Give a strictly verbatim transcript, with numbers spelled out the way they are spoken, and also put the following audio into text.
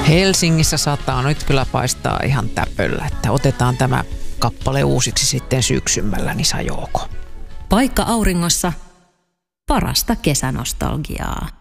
Helsingissä saattaa nyt kyllä paistaa ihan täpöllä, että otetaan tämä kappale uusiksi sitten syksymmällä, niin Sajoko. Paikka auringossa, parasta kesänostalgiaa.